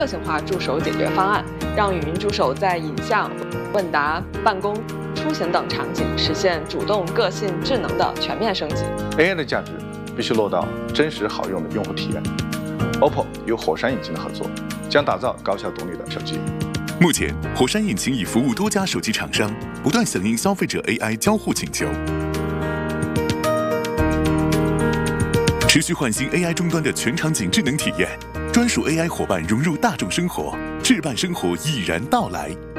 个性化助手解决方案，让语音助手在影像、问答、办公、出行等场景实现主动、个性、智能的全面升级。 AI 的价值必须落到真实好用的用户体验。OPPO 与火山引擎的合作，将打造高效独立的手机。 目前，火山引擎已服务多家手机厂商，不断响应消费者 AI 交互请求，持续焕新 AI 终端的全场景智能体验，专属 AI 伙伴融入大众生活，置办生活已然到来。